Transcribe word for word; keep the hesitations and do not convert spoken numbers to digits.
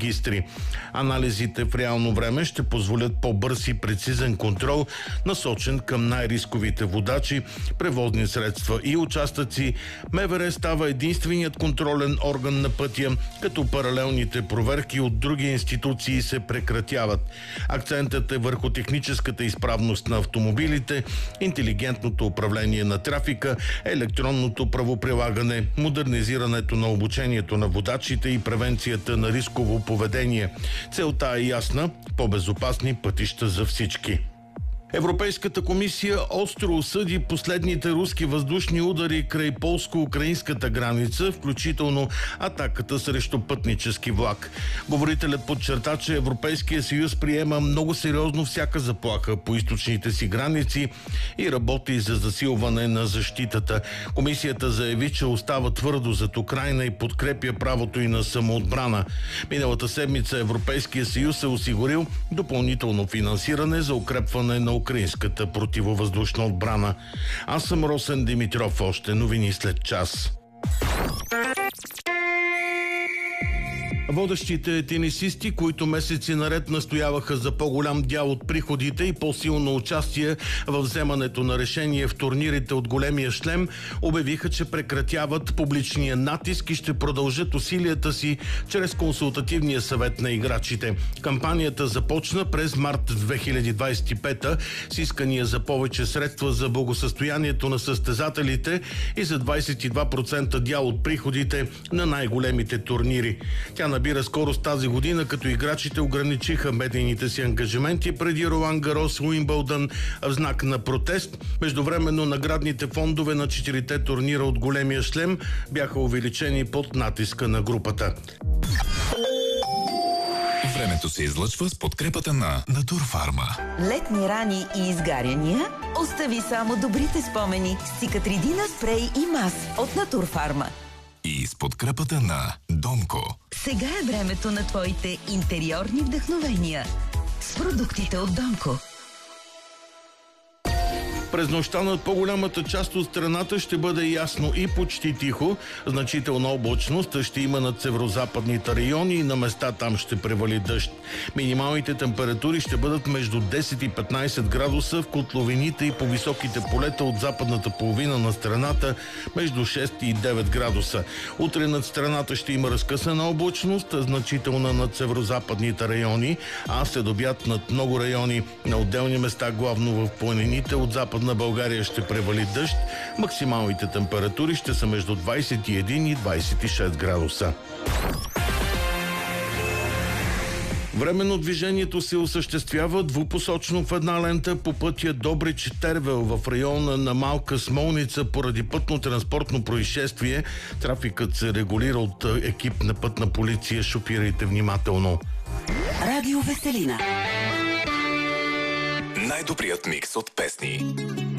регистри. Анализите в реално време ще позволят по-бърз и прецизен контрол, насочен към най-рисковите водачи, превозни средства и участъци. МВР става единственият контролен орган на пътя, като паралелните проверки от други институции се прекратяват. Акцентът е върху техническата изправност на автомобилите, интелигентното управление на трафика, електронното правоприлагане, модернизирането на обучението на водачите и превенцията на рисково поведение. Целта е ясна – по-безопасни пътища за всички. Европейската комисия остро осъди последните руски въздушни удари край полско-украинската граница, включително атаката срещу пътнически влак. Говорителят подчерта, че Европейския съюз приема много сериозно всяка заплаха по източните си граници и работи за засилване на защитата. Комисията заяви, че остава твърдо зад Украйна и подкрепя правото и на самоотбрана. Миналата седмица Европейския съюз е осигурил допълнително финансиране за укрепване на украинската противовъздушна отбрана. Аз съм Росен Димитров. Още новини след час. Водещите тенисисти, които месеци наред настояваха за по-голям дял от приходите и по-силно участие в вземането на решение в турнирите от големия шлем, обявиха, че прекратяват публичния натиск и ще продължат усилията си чрез консултативния съвет на играчите. Кампанията започна през март две хиляди двадесет и пета с искания за повече средства за благосъстоянието на състезателите и за двадесет и два процента дял от приходите на най-големите турнири. Тя набира скорост тази година, като играчите ограничиха медийните си ангажименти преди Ролан Гарос, Уимбълдън в знак на протест. Междувременно наградните фондове на четирите турнира от големия шлем бяха увеличени под натиска на групата. Времето се излъчва с подкрепата на Натурфарма. Летни рани и изгаряния? Остави само добрите спомени с Цикатридина спрей и мас от Натурфарма. И с подкрепата на Донко. Сега е времето на твоите интериорни вдъхновения с продуктите от Донко. През нощта над по-голямата част от страната ще бъде ясно и почти тихо. Значителна облачност ще има над северозападните райони и на места там ще превали дъжд. Минималните температури ще бъдат между десет и петнадесет градуса в котловините и по високите полета от западната половина на страната между шест и девет градуса. Утре над страната ще има разкъсана облачност, значителна над северозападните райони, а след обяд над много райони на отделни места, главно в планините от запад на България ще превали дъжд. Максималните температури ще са между двадесет и един и двадесет и шест градуса. Временно движението се осъществява двупосочно в една лента по пътя Добрич-Тервел в района на Малка Смолница поради пътно-транспортно происшествие. Трафикът се регулира от екип на пътна полиция. Шофирайте внимателно. Радио Веселина. Най-добрият микс от песни.